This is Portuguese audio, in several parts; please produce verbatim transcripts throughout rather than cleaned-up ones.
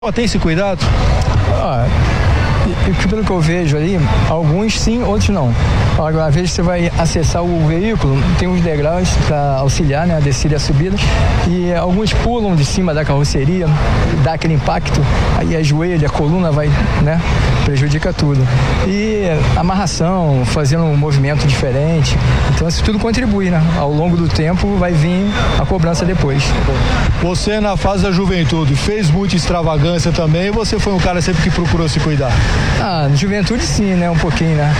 Tem esse cuidado? Ah, e, e pelo que eu vejo ali, alguns sim, outros não. Agora, às vezes você vai acessar o veículo, tem uns degraus para auxiliar, né, a descida e a subida, e alguns pulam de cima da carroceria, dá aquele impacto, aí a joelho, a coluna vai, né, prejudica tudo. E amarração, fazendo um movimento diferente, então isso tudo contribui, né? Ao longo do tempo vai vir a cobrança depois. Você, na fase da juventude, fez muita extravagância também, ou você foi um cara sempre que procurou se cuidar? Ah, na juventude sim, né, um pouquinho, né,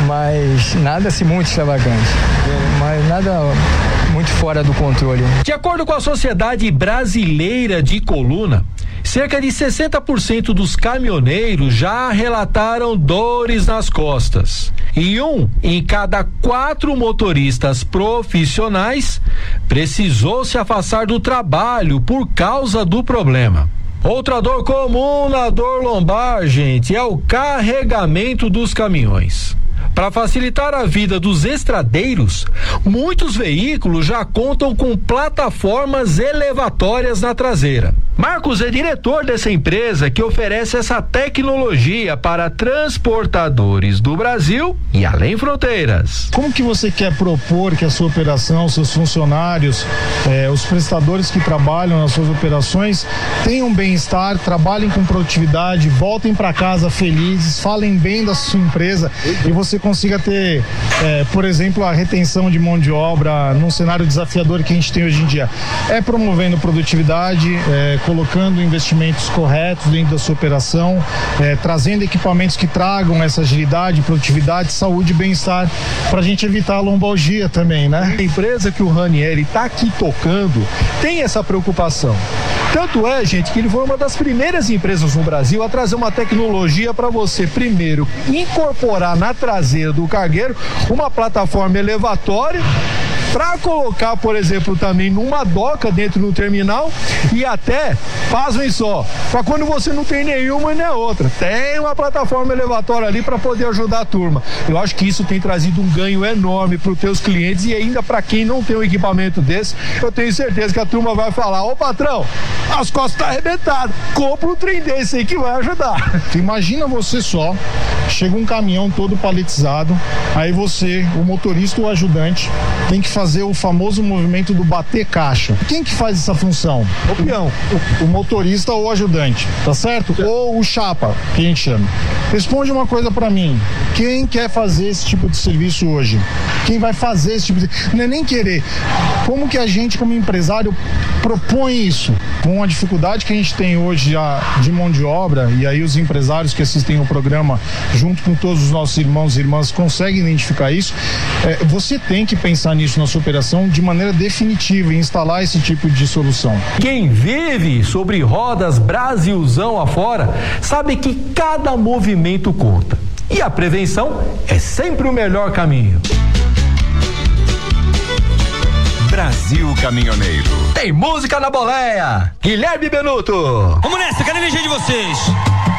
mas nada assim muito extravagante, mas nada muito fora do controle. De acordo com a Sociedade Brasileira de Coluna, cerca de sessenta por cento dos caminhoneiros já relataram dores nas costas. E um em cada quatro motoristas profissionais precisou se afastar do trabalho por causa do problema. Outra dor comum na dor lombar, gente, é o carregamento dos caminhões. Para facilitar a vida dos estradeiros, muitos veículos já contam com plataformas elevatórias na traseira. Marcos é diretor dessa empresa que oferece essa tecnologia para transportadores do Brasil e além fronteiras. Como que você quer propor que a sua operação, seus funcionários, eh, os prestadores que trabalham nas suas operações tenham bem-estar, trabalhem com produtividade, voltem para casa felizes, falem bem da sua empresa e você consiga ter, eh, por exemplo, a retenção de mão de obra num cenário desafiador que a gente tem hoje em dia? É promovendo produtividade, eh, colocando investimentos corretos dentro da sua operação, eh, trazendo equipamentos que tragam essa agilidade, produtividade, saúde e bem-estar, para a gente evitar a lombalgia também, né? A empresa que o Ranieri está aqui tocando tem essa preocupação. Tanto é, gente, que ele foi uma das primeiras empresas no Brasil a trazer uma tecnologia para você, primeiro, incorporar na traseira do cargueiro uma plataforma elevatória para colocar, por exemplo, também numa doca dentro do terminal e até, pasmem só, para quando você não tem nenhuma e nem outra, tem uma plataforma elevatória ali para poder ajudar a turma. Eu acho que isso tem trazido um ganho enorme para os teus clientes e ainda para quem não tem um equipamento desse, eu tenho certeza que a turma vai falar: ô patrão, as costas estão arrebentadas, compra um trem desse aí que vai ajudar. Imagina você só, chega um caminhão todo paletizado, aí você, o motorista ou o ajudante, tem que fazer o famoso movimento do bater caixa. Quem que faz essa função? O peão. O, o motorista ou o ajudante, tá certo? certo? Ou o chapa, que a gente chama. Responde uma coisa pra mim: quem quer fazer esse tipo de serviço hoje? Quem vai fazer esse tipo de... Não é nem querer. Como que a gente, como empresário, propõe isso? Com a dificuldade que a gente tem hoje de mão de obra, e aí os empresários que assistem o programa, junto com todos os nossos irmãos e irmãs, conseguem identificar isso. É, você tem que pensar nisso na sua operação de maneira definitiva e instalar esse tipo de solução. Quem vive sobre rodas Brasilzão afora sabe que cada movimento conta. E a prevenção é sempre o melhor caminho. Brasil Caminhoneiro. Tem música na boleia. Guilherme Benuto. Vamos nessa, quero energia de vocês.